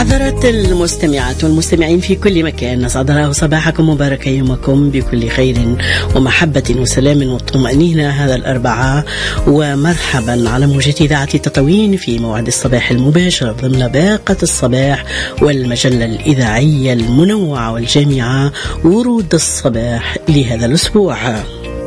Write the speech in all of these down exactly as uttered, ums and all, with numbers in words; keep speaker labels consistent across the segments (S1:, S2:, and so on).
S1: حضرات المستمعات والمستمعين في كل مكان، أسعد الله صباحكم مبارك يومكم بكل خير ومحبة وسلام وطمأنينة هذا الأربعاء، ومرحبا على موجة إذاعة تطاوين في موعد الصباح المباشر ضمن باقة الصباح والمجلة الإذاعية المنوعة والجامعة ورود الصباح لهذا الأسبوع.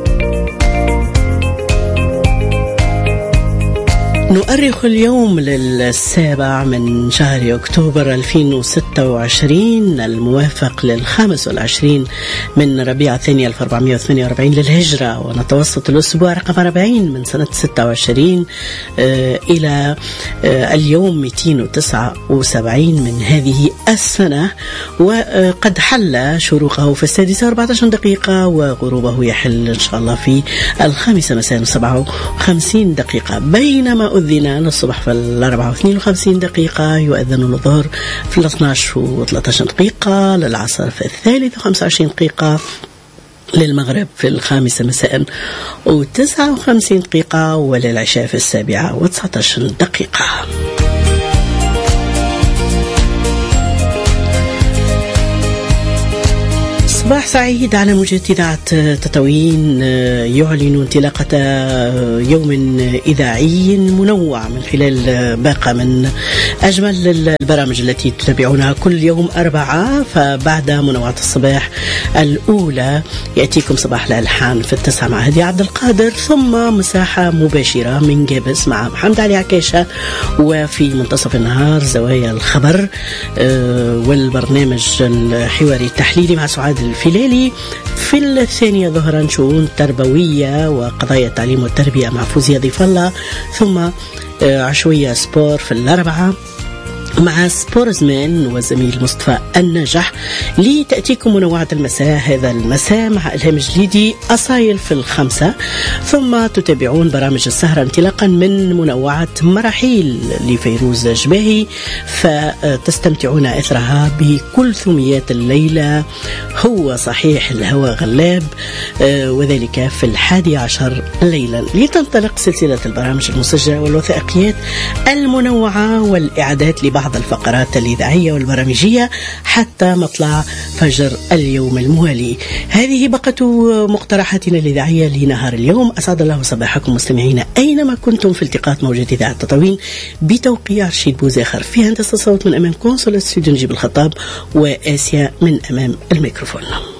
S1: نؤرخ اليوم للسابع من شهر أكتوبر ألفين وستة وعشرين الموافق للخامس والعشرين من ربيع الثاني ألف وأربعمائة وثمانية وأربعين للهجرة، ونتوسط الأسبوع رقم أربعين من سنة ستة وعشرين آه إلى آه اليوم مئتين وتسعة وسبعين من هذه السنة، وقد حل شروقه في السادسة أربعة عشر دقيقة وغروبه يحل إن شاء الله في الخامسة مساء وسبعة وخمسين دقيقة، بينما أذن للصبح في الأربعة واثنين وخمسين دقيقة، يؤذن الظهر في الاثنى عشر وثلاثة عشر دقيقة، للعصر في الثالثة وخمسة وعشرين دقيقة، للمغرب في الخامسة مساء وتسعة وخمسين دقيقة، وللعشاء في السابعة وتسعة عشر دقيقة. صباح سعيد على موجة إذاعة تطاوين يعلن انطلاقة يوم إذاعي منوع من خلال باقة من أجمل البرامج التي تتابعونها كل يوم أربعة. فبعد منوعة الصباح الأولى يأتيكم صباح الألحان في التسعة مع هدي عبد القادر، ثم مساحة مباشرة من جابس مع محمد علي عكاشة، وفي منتصف النهار زوايا الخبر والبرنامج الحواري التحليلي مع سعاد الفلالي. في الثانية ظهرا شؤون تربوية وقضايا التعليم والتربية مع فوزية ضيف الله، ثم عشوية سبور في الأربعة مع سبورزمان وزميل مصطفى النجح. لتأتيكم منوعة المساء هذا المساء مع إلهام جليدي أصايل في الخمسة، ثم تتابعون برامج السهرة انطلاقا من منوعة مراحيل لفيروز جباهي، فتستمتعون إثرها بكل ثميات الليلة. هو صحيح الهوى غلاب، وذلك في الحادي عشر ليلا، لتنطلق سلسلة البرامج المسجلة والوثائقيات المنوعة والإعداد لبعض بعض الفقرات الإذاعية والبرامجية حتى مطلع فجر اليوم الموالي. هذه بقى مقترحاتنا الإذاعية لنهار اليوم. أسعد الله صباحكم مستمعين أينما كنتم في التقاط موجة إذاعة تطاوين، بتوقيع رشيد بوزاخر، في هندسة الصوت من أمام كونسول استوديو نجيب الخطاب، وآسيا من أمام الميكروفون.